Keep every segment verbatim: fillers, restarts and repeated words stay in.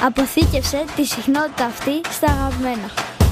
Αποθήκευσε τη συχνότητα αυτή στα αγαπημένα.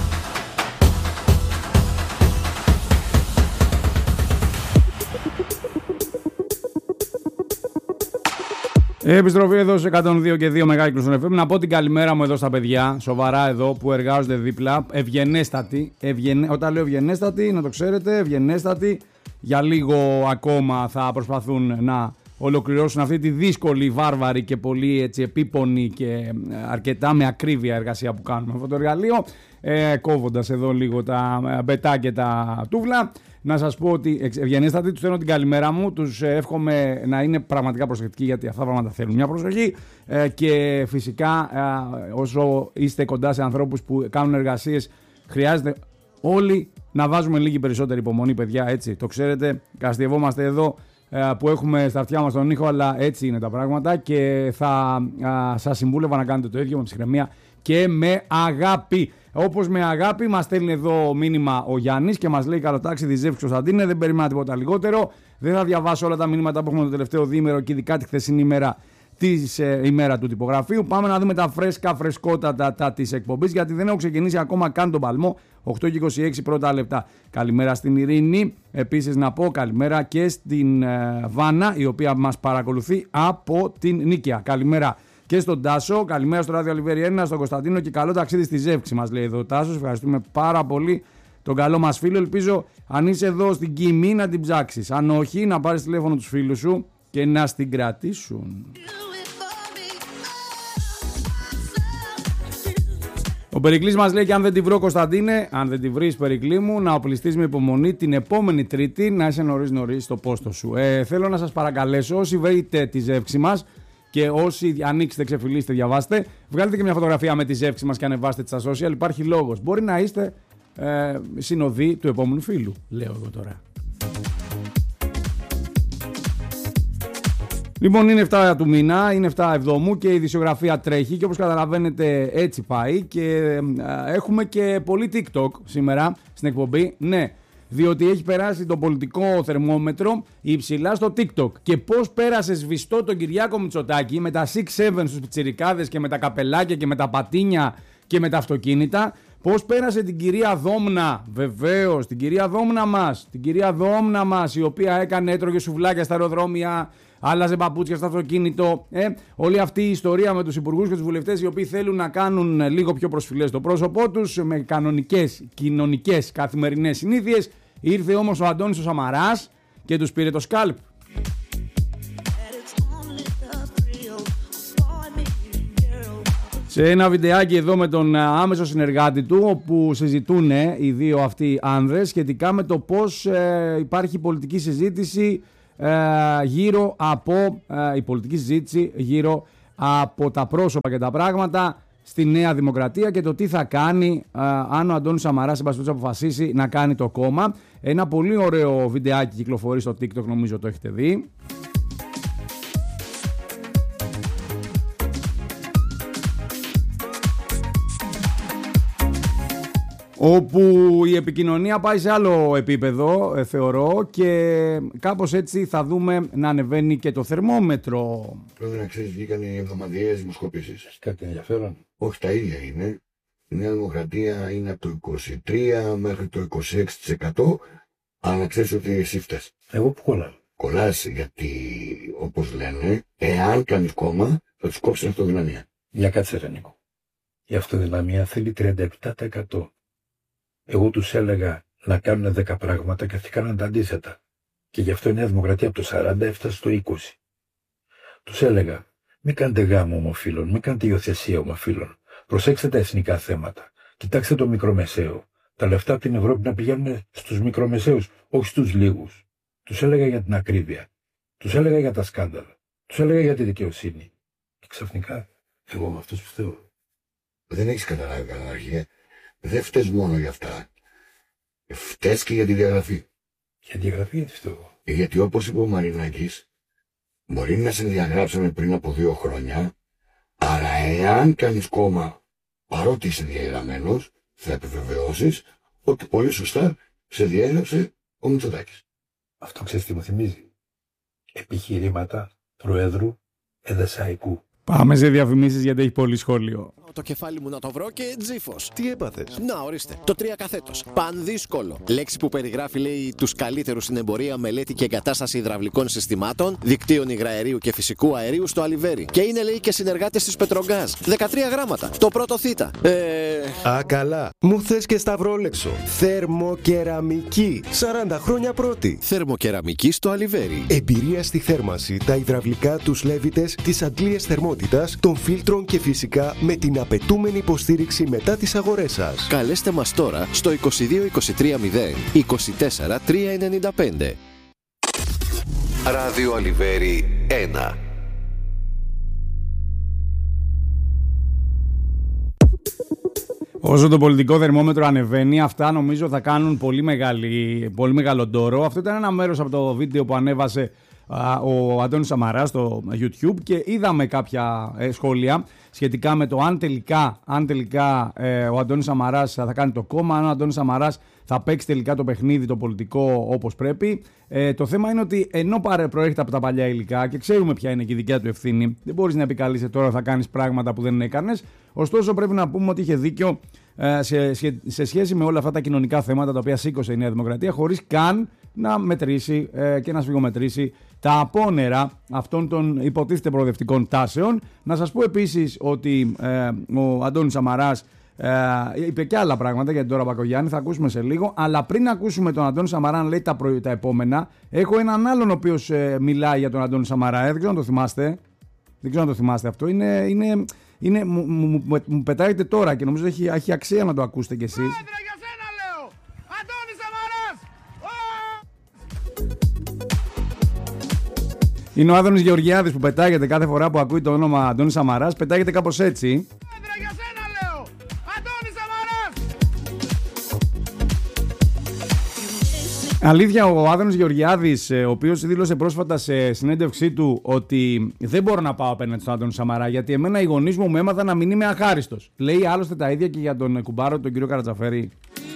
Επιστροφή εδώ σε εκατόν δύο και δύο Μεγάκυκλος στον εφ εμ. Να πω την καλημέρα μου εδώ στα παιδιά, σοβαρά εδώ που εργάζονται δίπλα. Ευγενέστατοι. Ευγενέ... Όταν λέω ευγενέστατοι, να το ξέρετε, ευγενέστατοι. Για λίγο ακόμα θα προσπαθούν να ολοκληρώσουν αυτή τη δύσκολη, βάρβαρη και πολύ έτσι, επίπονη και αρκετά με ακρίβεια εργασία που κάνουμε αυτό το εργαλείο. Ε, κόβοντας εδώ λίγο τα μπετά και τα τούβλα. Να σας πω ότι ευγενέστατοι, τους θέλω την καλημέρα μου, τους εύχομαι να είναι πραγματικά προσεκτικοί γιατί αυτά τα πράγματα θέλουν μια προσοχή ε, και φυσικά ε, όσο είστε κοντά σε ανθρώπους που κάνουν εργασίες χρειάζεται όλοι να βάζουμε λίγη περισσότερη υπομονή, παιδιά, έτσι, το ξέρετε, καστιευόμαστε εδώ ε, που έχουμε στα αυτιά μας τον ήχο, αλλά έτσι είναι τα πράγματα και θα ε, σας συμβούλευα να κάνετε το ίδιο με ψυχραιμία και με αγάπη. Όπως με αγάπη μας στέλνει εδώ μήνυμα ο Γιάννης και μας λέει καλοτάξιδη Ζεύξη Κωνσταντίνε, δεν περίμενα τίποτα λιγότερο. Δεν θα διαβάσω όλα τα μηνύματα που έχουμε το τελευταίο διήμερο και ειδικά τη χθεσινή ημέρα, της ε, ημέρα του τυπογραφείου. Πάμε να δούμε τα φρέσκα φρεσκότατα τα της εκπομπής γιατί δεν έχω ξεκινήσει ακόμα καν τον παλμό. οκτώ και είκοσι έξι πρώτα λεπτά. Καλημέρα στην Ειρήνη. Επίσης να πω καλημέρα και στην ε, Βάνα η οποία μας παρακολουθεί από την Νίκαια. Καλημέρα. Και στον Τάσο, καλημέρα στο Ράδιο Αλιβέρι ένα, στον Κωνσταντίνο και καλό ταξίδι στη Ζεύξη μας λέει εδώ ο Τάσος. Ευχαριστούμε πάρα πολύ τον καλό μας φίλο. Ελπίζω αν είσαι εδώ στην Κιμή να την ψάξεις. Αν όχι, να πάρεις τηλέφωνο τους φίλους σου και να στην κρατήσουν. Ο Περικλής μας λέει και αν δεν τη βρω Κωνσταντίνε, αν δεν τη βρεις Περικλή μου, να οπλιστείς με υπομονή την επόμενη Τρίτη να είσαι νωρίς νωρίς στο πόστο σου. Ε, θέλω να σας παρακαλέσω όσοι βρείτε τη Ζεύξη μας και όσοι ανοίξετε, ξεφυλίσετε, διαβάστε, βγάλετε και μια φωτογραφία με τη Ζεύξη μας και ανεβάστε τη στα social. Υπάρχει λόγος. Μπορεί να είστε ε, συνοδοί του επόμενου φίλου, λέω εγώ τώρα. Λοιπόν, είναι εφτά του μήνα, είναι εφτά εβδόμου και η ειδησιογραφία τρέχει και όπως καταλαβαίνετε έτσι πάει και ε, έχουμε και πολύ TikTok σήμερα στην εκπομπή. Ναι. Διότι έχει περάσει το πολιτικό θερμόμετρο υψηλά στο TikTok. Και πώς πέρασε σβηστό τον Κυριάκο Μητσοτάκη με τα έξι επτά στους πιτσιρικάδες και με τα καπελάκια και με τα πατίνια και με τα αυτοκίνητα. Πώς πέρασε την κυρία Δόμνα, βεβαίως, την κυρία Δόμνα μας, την κυρία Δόμνα μας η οποία έκανε, έτρωγε σουβλάκια στα αεροδρόμια, άλλαζε παπούτσια στο αυτοκίνητο. Ε, όλη αυτή η ιστορία με τους υπουργούς και τους βουλευτές οι οποίοι θέλουν να κάνουν λίγο πιο προσφυλές το πρόσωπό τους με κανονικές, κοινωνικές, καθημερινές συνήθειες. Ήρθε όμως ο Αντώνης ο Σαμαράς και τους πήρε το σκάλπ. Σε ένα βιντεάκι εδώ με τον άμεσο συνεργάτη του όπου συζητούν οι δύο αυτοί άνδρες σχετικά με το πώς ε, υπάρχει πολιτική συζήτηση ε, γύρω από ε, η πολιτική συζήτηση γύρω από τα πρόσωπα και τα πράγματα στη Νέα Δημοκρατία και το τι θα κάνει ε, αν ο Αντώνης Σαμαράς αποφασίσει να κάνει το κόμμα. Ένα πολύ ωραίο βιντεάκι κυκλοφορεί στο TikTok, νομίζω το έχετε δει. Όπου η επικοινωνία πάει σε άλλο επίπεδο, ε, θεωρώ, και κάπως έτσι θα δούμε να ανεβαίνει και το θερμόμετρο. Πρέπει να ξέρεις, βγήκαν οι εβδομαδιαίες δημοσκοπήσεις. Κάτι ενδιαφέρον? Όχι, τα ίδια είναι. Η Νέα Δημοκρατία είναι από το είκοσι τρία μέχρι το είκοσι έξι τοις εκατό, αλλά να ξέρεις ότι εσύ φταίς. Εγώ που κολλάω. Κολλάς γιατί, όπως λένε, εάν κάνεις κόμμα, θα τους κόψεις αυτοδυναμία. Για κάτσε ρε Νίκο. Η αυτοδυναμία θέλει τριάντα επτά τοις εκατό. Εγώ τους έλεγα να κάνουν δέκα πράγματα και αυτοί κάναν τα αντίθετα. Και γι' αυτό η Νέα Δημοκρατία από το σαράντα έφτασε στο είκοσι. Τους έλεγα, μην κάνετε γάμο ομοφύλων, μην κάνετε υιοθεσία ομοφύλων. Προσέξτε τα εθνικά θέματα. Κοιτάξτε το μικρομεσαίο. Τα λεφτά από την Ευρώπη να πηγαίνουν στους μικρομεσαίους, όχι στους λίγους. Τους έλεγα για την ακρίβεια. Τους έλεγα για τα σκάνδαλα. Τους έλεγα για τη δικαιοσύνη. Και ξαφνικά, εγώ με αυτούς πιστεύω. Δεν έχεις καταλάβει καταρχήν. Δεν φταίς μόνο για αυτά. Φταίς και για τη διαγραφή. Για τη διαγραφή γιατί φταίω? Γιατί όπως είπε ο Μαρινάκης, μπορεί να σε διαγράψαμε πριν από δύο χρόνια, αλλά εάν κάνεις κόμμα παρότι είσαι διαγραμμένος, θα επιβεβαιώσεις ότι πολύ σωστά σε διέγραψε ο Μητσοτάκης. Αυτό ξέρεις τι μου θυμίζει? Επιχειρήματα Προέδρου Εδεσσαϊκού. Πάμε σε διαφημίσεις γιατί έχει πολύ σχόλιο. Το κεφάλι μου να το βρω και τζίφος. Τι έπαθες? Να, ορίστε. Το τρία καθέτος. Πανδύσκολο. Λέξη που περιγράφει, λέει, τους καλύτερους στην εμπορία, μελέτη και εγκατάσταση υδραυλικών συστημάτων, δικτύων υγραερίου και φυσικού αερίου στο Αλιβέρι. Και είναι, λέει, και συνεργάτες της Πετρογκάζ. δεκατρία γράμματα. Το πρώτο θήτα. Ε... Α, καλά. Μου θες και σταυρόλεξο. Θερμοκεραμική. σαράντα χρόνια πρώτη. Θερμοκεραμική στο Αλιβέρι. Εμπειρία στη θέρμανση, τα υδραυλικά, τους λέβητες, τις αντλίες θερμότητας, των φίλτρων και φυσικά με την απαιτούμενη υποστήριξη μετά τις αγορές σας. Καλέστε μας τώρα στο είκοσι δύο είκοσι τρία μηδέν είκοσι τέσσερα τριακόσια ενενήντα πέντε. Ράδιο Αλιβέρι ένα. Όσο το πολιτικό θερμόμετρο ανεβαίνει, αυτά νομίζω θα κάνουν πολύ, μεγάλη, πολύ μεγάλο ντόρο. Αυτό ήταν ένα μέρος από το βίντεο που ανέβασε α, ο Αντώνης Σαμαράς στο YouTube και είδαμε κάποια ε, σχόλια σχετικά με το αν τελικά, αν τελικά ε, ο Αντώνης Σαμαράς θα κάνει το κόμμα, αν ο Αντώνης Σαμαράς θα παίξει τελικά το παιχνίδι το πολιτικό όπως πρέπει. Ε, το θέμα είναι ότι ενώ προέρχεται από τα παλιά υλικά και ξέρουμε ποια είναι και η δικιά του ευθύνη, δεν μπορείς να επικαλείσαι τώρα θα κάνεις πράγματα που δεν έκανες. Ωστόσο πρέπει να πούμε ότι είχε δίκιο ε, σε, σε, σε σχέση με όλα αυτά τα κοινωνικά θέματα τα οποία σήκωσε η Νέα Δημοκρατία, χωρίς καν να μετρήσει ε, και να σφιγομετρήσει τα απόνερα αυτών των υποτίθεται προοδευτικών τάσεων. Να σας πω επίσης ότι ε, ο Αντώνης Σαμαράς ε, είπε και άλλα πράγματα για την Ντόρα Μπακογιάννη, θα ακούσουμε σε λίγο. Αλλά πριν ακούσουμε τον Αντώνη Σαμαρά να λέει τα, προ... τα επόμενα, έχω έναν άλλον ο οποίος ε, μιλάει για τον Αντώνη Σαμαρά. Ε, δεν ξέρω αν το θυμάστε. Δεν ξέρω αν το θυμάστε αυτό. Είναι, είναι, είναι, μου, μου, μου, μου πετάγεται τώρα και νομίζω έχει, έχει αξία να το ακούσετε κι εσείς. Πρόεδρε, για σένα λέω! Αντώνης Σαμαράς! Είναι ο Άδωνης Γεωργιάδης που πετάγεται κάθε φορά που ακούει το όνομα Αντώνης Σαμαράς. Πετάγεται κάπως έτσι. Πρόεδρε, για σένα λέω! Αντώνης Σαμαράς! Αλήθεια, ο Άδωνης Γεωργιάδης, ο οποίος δήλωσε πρόσφατα σε συνέντευξή του ότι δεν μπορώ να πάω απέναντι στον Αντώνη Σαμαρά γιατί εμένα οι γονείς μου μου έμαθαν να μην είμαι αχάριστος. Λέει άλλωστε τα ίδια και για τον κουμπάρο, τον κύριο Καρατζαφέρη.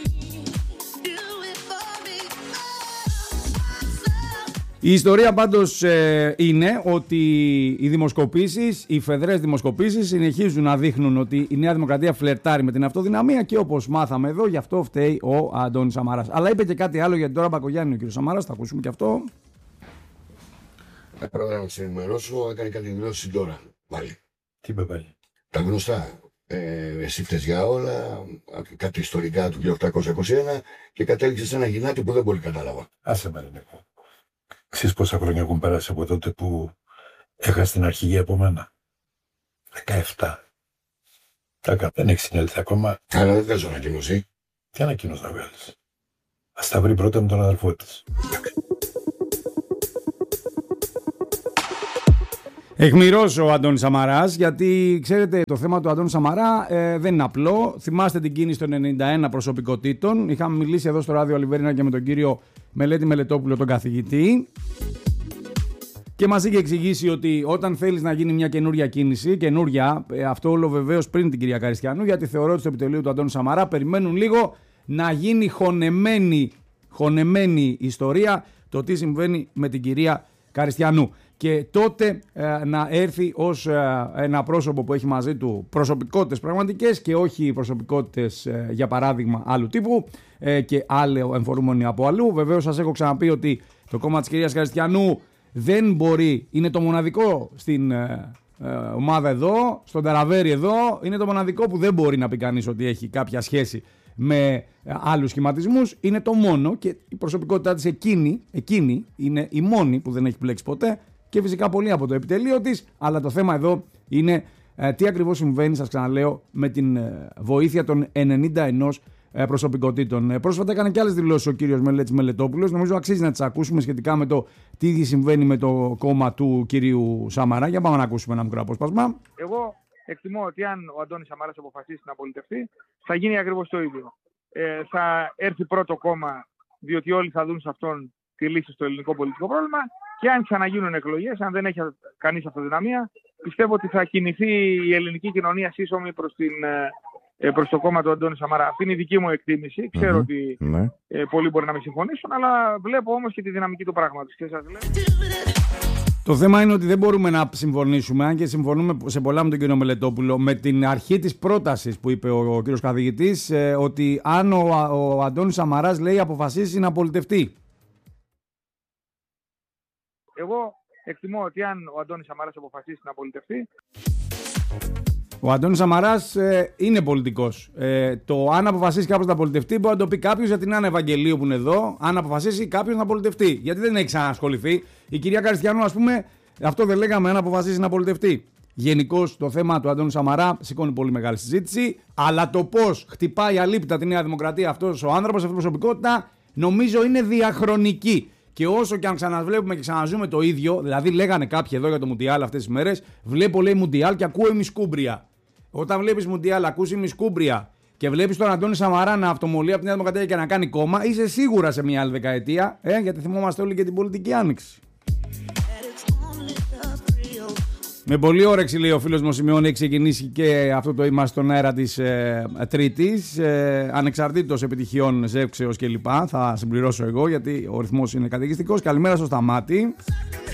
Η ιστορία πάντως ε, είναι ότι οι δημοσκοπήσεις, οι φεδρές δημοσκοπήσεις συνεχίζουν να δείχνουν ότι η Νέα Δημοκρατία φλερτάρει με την αυτοδυναμία και όπως μάθαμε εδώ, γι' αυτό φταίει ο Αντώνης Σαμαράς. Αλλά είπε και κάτι άλλο για την Ντόρα Μπακογιάννη ο κ. Σαμαράς, θα ακούσουμε και αυτό. Ε, Πρόεδρε, να σε ενημερώσω, έκανε κάτι δηλώσει τώρα. Πάλι. Τι είπε πάλι? Τα γνωστά. Ε, εσύ φταίς για όλα, κάτι ιστορικά του χίλια οκτακόσια είκοσι ένα και κατέληξε σε ένα γυνάτι που δεν πολύ κατάλαβα. Άσε με, Νίκο. Ξέρεις πόσα χρόνια έχουν περάσει από τότε που έχασε την αρχηγή από μένα? δεκαεπτά. Τα δεν έχει συνέλθει ακόμα. Αλλά δεν βγάζω ανακοίνωση. Τι ανακοίνωση να βγάλεις? Ας τα βρει πρώτα με τον αδελφό της. Αιχμηρός ο Αντώνης Σαμαράς, γιατί ξέρετε το θέμα του Αντώνη Σαμαρά ε, δεν είναι απλό. Θυμάστε την κίνηση των ενενήντα ένα προσωπικότητων. Είχαμε μιλήσει εδώ στο Ράδιο Αλιβέρινα και με τον κύριο Μελέτη Μελετόπουλο, τον καθηγητή. Και μας είχε εξηγήσει ότι όταν θέλεις να γίνει μια καινούρια κίνηση, καινούρια, ε, αυτό όλο βεβαίως πριν την κυρία Καριστιανού, γιατί θεωρώ ότι στο επιτελείο του Αντώνη Σαμαρά περιμένουν λίγο να γίνει χωνεμένη, χωνεμένη ιστορία το τι συμβαίνει με την κυρία Καριστιανού. Και τότε ε, να έρθει ως ε, ένα πρόσωπο που έχει μαζί του προσωπικότητες πραγματικές και όχι προσωπικότητες ε, για παράδειγμα άλλου τύπου ε, και άλλο εμφορούμενοι από αλλού. Βεβαίως σας έχω ξαναπεί ότι το κόμμα της κυρίας Καριστιανού δεν μπορεί, είναι το μοναδικό στην ε, ε, ομάδα εδώ, στον Τεραβέρι εδώ, είναι το μοναδικό που δεν μπορεί να πει κανείς ότι έχει κάποια σχέση με ε, άλλους σχηματισμούς. Είναι το μόνο και η προσωπικότητά της εκείνη, εκείνη είναι η μόνη που δεν έχει μπλέξει ποτέ. Και φυσικά πολύ από το επιτελείο της, αλλά το θέμα εδώ είναι ε, τι ακριβώς συμβαίνει, σας ξαναλέω, με την ε, βοήθεια των ενενήντα ένα ε, προσωπικότητων. Ε, πρόσφατα έκανε και άλλες δηλώσεις ο κύριος Μελέτης Μελετόπουλος. Νομίζω αξίζει να τις ακούσουμε σχετικά με το τι συμβαίνει με το κόμμα του κυρίου Σαμαρά. Για πάμε να ακούσουμε ένα μικρό απόσπασμα. Εγώ εκτιμώ ότι αν ο Αντώνης Σαμαράς αποφασίσει να πολιτευτεί, θα γίνει ακριβώς το ίδιο. Ε, θα έρθει πρώτο κόμμα, διότι όλοι θα δουν σε αυτόν τη λύση στο ελληνικό πολιτικό πρόβλημα. Και αν ξαναγίνουν εκλογές, αν δεν έχει κανείς αυτοδυναμία, πιστεύω ότι θα κινηθεί η ελληνική κοινωνία σύσσωμη προς, την, προς το κόμμα του Αντώνη Σαμαρά. Αυτή είναι η δική μου εκτίμηση. Ξέρω mm-hmm. ότι mm-hmm. ε, πολλοί μπορεί να με συμφωνήσουν, αλλά βλέπω όμως και τη δυναμική του πράγματος. Και σας λέω... Το θέμα είναι ότι δεν μπορούμε να συμφωνήσουμε, αν και συμφωνούμε σε πολλά με τον κύριο Μελετόπουλο, με την αρχή της πρότασης που είπε ο, ο κύριος καθηγητής, ε, ότι αν ο, ο Αντώνης Σαμαράς, λέει, αποφασίσει να πολιτευτεί. Εγώ εκτιμώ ότι αν ο Αντώνης Σαμαράς αποφασίσει να πολιτευτεί... Ο Αντώνης Σαμαράς ε, είναι πολιτικός. Ε, το αν αποφασίσει κάποιος να πολιτευτεί μπορεί να το πει κάποιος για την Άννα Ευαγγελίου που είναι εδώ. Αν αποφασίσει κάποιος να πολιτευτεί. Γιατί δεν έχει ξανασχοληθεί. Η κυρία Καριστιανού, ας πούμε, αυτό δεν λέγαμε, αν αποφασίσει να πολιτευτεί. Γενικώς το θέμα του Αντώνη Σαμαρά σηκώνει πολύ μεγάλη συζήτηση. Αλλά το πώς χτυπάει αλήπητα τη Νέα Δημοκρατία αυτός ο άνθρωπος, αυτή η προσωπικότητα, νομίζω είναι διαχρονική. Και όσο και αν ξαναβλέπουμε και ξαναζούμε το ίδιο, δηλαδή λέγανε κάποιοι εδώ για το Μουντιάλ αυτές τις μέρες, βλέπω, λέει, Μουντιάλ και ακούω ημισκούμπρια. Όταν βλέπεις Μουντιάλ, ακούς ημισκούμπρια και βλέπεις τον Αντώνη Σαμαρά να αυτομολύει από τη Νέα Δημοκρατία και να κάνει κόμμα, είσαι σίγουρα σε μια άλλη δεκαετία, ε, γιατί θυμόμαστε όλοι και την πολιτική άνοιξη. Με πολύ όρεξη, λέει ο φίλος μου ο Σημειώνη, έχει ξεκινήσει και αυτό το είμαστε στον αέρα της ε, Τρίτης, ε, ανεξαρτήτως επιτυχιών ζεύξεως κλπ. Θα συμπληρώσω εγώ γιατί ο ρυθμός είναι καταιγιστικός. Καλημέρα στο Σταμάτη.